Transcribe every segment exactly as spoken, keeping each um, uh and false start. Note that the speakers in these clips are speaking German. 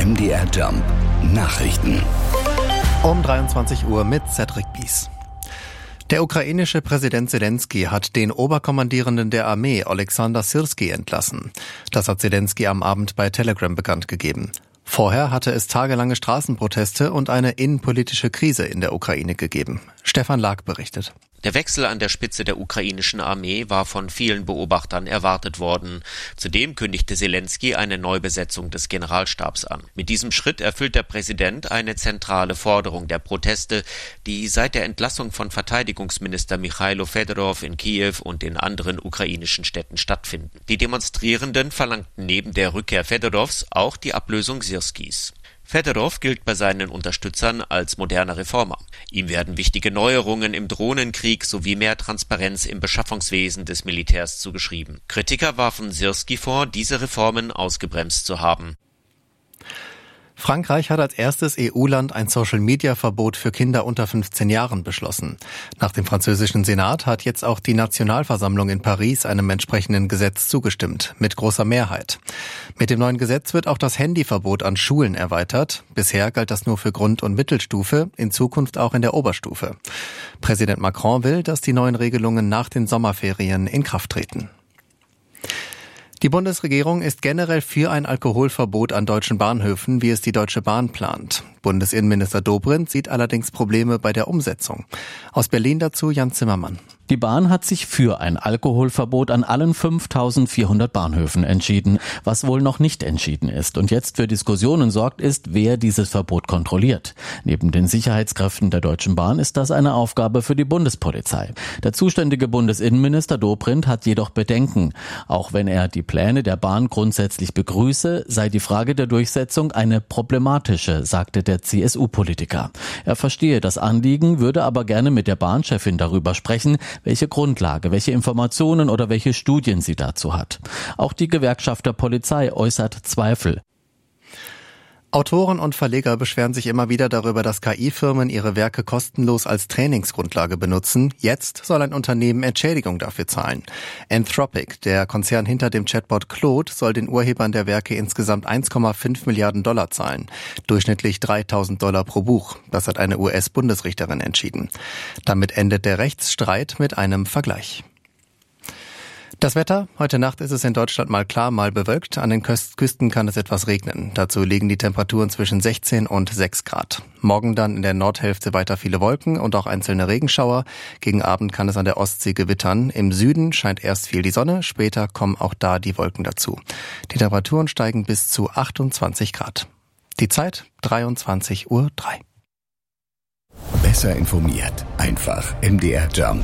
M D R Jump Nachrichten. Um dreiundzwanzig Uhr mit Cedric Bies. Der ukrainische Präsident Zelensky hat den Oberkommandierenden der Armee, Oleksandr Syrskyi, entlassen. Das hat Zelensky am Abend bei Telegram bekannt gegeben. Vorher hatte es tagelange Straßenproteste und eine innenpolitische Krise in der Ukraine gegeben. Stefan Lag berichtet. Der Wechsel an der Spitze der ukrainischen Armee war von vielen Beobachtern erwartet worden. Zudem kündigte Zelensky eine Neubesetzung des Generalstabs an. Mit diesem Schritt erfüllt der Präsident eine zentrale Forderung der Proteste, die seit der Entlassung von Verteidigungsminister Michailo Fedorov in Kiew und in anderen ukrainischen Städten stattfinden. Die Demonstrierenden verlangten neben der Rückkehr Fedorovs auch die Ablösung Syrskis. Fedorov gilt bei seinen Unterstützern als moderner Reformer. Ihm werden wichtige Neuerungen im Drohnenkrieg sowie mehr Transparenz im Beschaffungswesen des Militärs zugeschrieben. Kritiker warfen Syrskyi vor, diese Reformen ausgebremst zu haben. Frankreich hat als erstes E U-Land ein Social-Media-Verbot für Kinder unter fünfzehn Jahren beschlossen. Nach dem französischen Senat hat jetzt auch die Nationalversammlung in Paris einem entsprechenden Gesetz zugestimmt, mit großer Mehrheit. Mit dem neuen Gesetz wird auch das Handyverbot an Schulen erweitert. Bisher galt das nur für Grund- und Mittelstufe, in Zukunft auch in der Oberstufe. Präsident Macron will, dass die neuen Regelungen nach den Sommerferien in Kraft treten. Die Bundesregierung ist generell für ein Alkoholverbot an deutschen Bahnhöfen, wie es die Deutsche Bahn plant. Bundesinnenminister Dobrindt sieht allerdings Probleme bei der Umsetzung. Aus Berlin dazu Jan Zimmermann. Die Bahn hat sich für ein Alkoholverbot an allen fünftausendvierhundert Bahnhöfen entschieden, was wohl noch nicht entschieden ist und jetzt für Diskussionen sorgt, ist, wer dieses Verbot kontrolliert. Neben den Sicherheitskräften der Deutschen Bahn ist das eine Aufgabe für die Bundespolizei. Der zuständige Bundesinnenminister Dobrindt hat jedoch Bedenken. Auch wenn er die Pläne der Bahn grundsätzlich begrüße, sei die Frage der Durchsetzung eine problematische, sagte der C S U-Politiker. Er verstehe das Anliegen, würde aber gerne mit der Bahnchefin darüber sprechen, welche Grundlage, welche Informationen oder welche Studien sie dazu hat. Auch die Gewerkschaft der Polizei äußert Zweifel. Autoren und Verleger beschweren sich immer wieder darüber, dass K I-Firmen ihre Werke kostenlos als Trainingsgrundlage benutzen. Jetzt soll ein Unternehmen Entschädigung dafür zahlen. Anthropic, der Konzern hinter dem Chatbot Claude, soll den Urhebern der Werke insgesamt eins Komma fünf Milliarden Dollar zahlen. Durchschnittlich dreitausend Dollar pro Buch. Das hat eine U S-Bundesrichterin entschieden. Damit endet der Rechtsstreit mit einem Vergleich. Das Wetter. Heute Nacht ist es in Deutschland mal klar, mal bewölkt. An den Küsten kann es etwas regnen. Dazu liegen die Temperaturen zwischen sechzehn und sechs Grad. Morgen dann in der Nordhälfte weiter viele Wolken und auch einzelne Regenschauer. Gegen Abend kann es an der Ostsee gewittern. Im Süden scheint erst viel die Sonne, später kommen auch da die Wolken dazu. Die Temperaturen steigen bis zu achtundzwanzig Grad. Die Zeit dreiundzwanzig Uhr drei. Besser informiert. Einfach M D R Jump.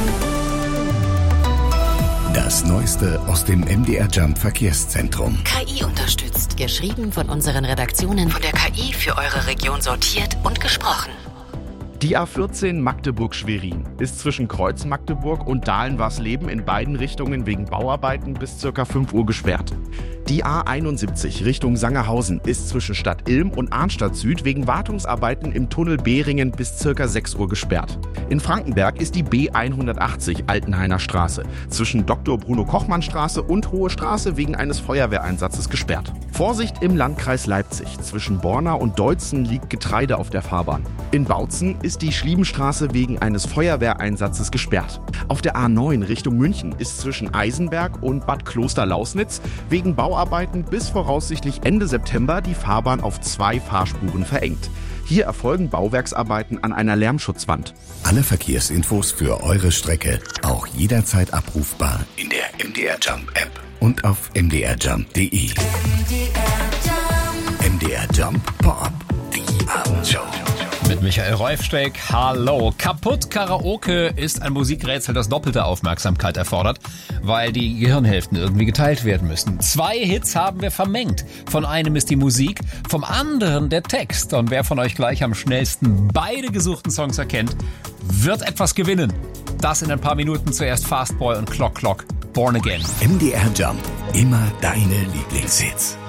Das Neueste aus dem M D R Jump Verkehrszentrum. K I unterstützt. Geschrieben von unseren Redaktionen. Von der K I für eure Region sortiert und gesprochen. Die A vierzehn Magdeburg-Schwerin ist zwischen Kreuz Magdeburg und Dahlen-Warsleben in beiden Richtungen wegen Bauarbeiten bis ca. fünf Uhr gesperrt. Die A einundsiebzig Richtung Sangerhausen ist zwischen Stadt Ilm und Arnstadt Süd wegen Wartungsarbeiten im Tunnel Behringen bis ca. sechs Uhr gesperrt. In Frankenberg ist die B hundertachtzig Altenhainer Straße zwischen Doktor Bruno Kochmann Straße und Hohe Straße wegen eines Feuerwehreinsatzes gesperrt. Vorsicht im Landkreis Leipzig. Zwischen Borna und Deutzen liegt Getreide auf der Fahrbahn. In Bautzen ist die Schliebenstraße wegen eines Feuerwehreinsatzes gesperrt. Auf der A neun Richtung München ist zwischen Eisenberg und Bad Kloster-Lausnitz wegen Bauarbeiten bis voraussichtlich Ende September die Fahrbahn auf zwei Fahrspuren verengt. Hier erfolgen Bauwerksarbeiten an einer Lärmschutzwand. Alle Verkehrsinfos für eure Strecke auch jederzeit abrufbar in der M D R Jump App und auf m d r jump punkt d e. M D R Jump Pop, die Abendshow. Mit Michael Reufsteig, hallo. Kaputt Karaoke ist ein Musikrätsel, das doppelte Aufmerksamkeit erfordert, weil die Gehirnhälften irgendwie geteilt werden müssen. Zwei Hits haben wir vermengt. Von einem ist die Musik, vom anderen der Text. Und wer von euch gleich am schnellsten beide gesuchten Songs erkennt, wird etwas gewinnen. Das in ein paar Minuten. Zuerst Fastboy und Clock Clock, Born Again. M D R Jump, immer deine Lieblingshits.